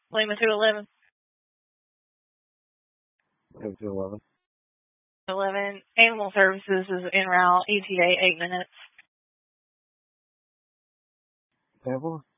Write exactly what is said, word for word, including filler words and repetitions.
Lima two eleven. Lima two eleven. eleven. Animal Services is en route. E T A eight minutes. Ten four.